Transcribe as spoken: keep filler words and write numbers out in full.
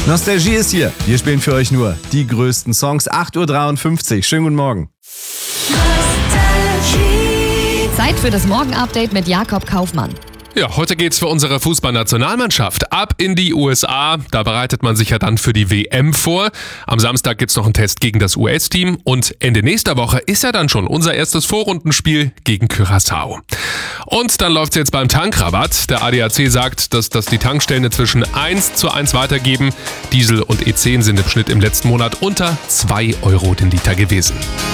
Nostalgie ist hier. Wir spielen für euch nur die größten Songs. acht Uhr dreiundfünfzig. Schönen guten Morgen. Zeit für das Morgen-Update mit Jakob Kaufmann. Ja, heute geht's für unsere Fußballnationalmannschaft ab in die U S A. Da bereitet man sich ja dann für die W M vor. Am Samstag gibt's noch einen Test gegen das U S-Team und Ende nächster Woche ist ja dann schon unser erstes Vorrundenspiel gegen Curaçao. Und dann läuft's jetzt beim Tankrabatt. Der A D A C sagt, dass das die Tankstellen inzwischen eins zu eins weitergeben. Diesel und E zehn sind im Schnitt im letzten Monat unter zwei Euro den Liter gewesen.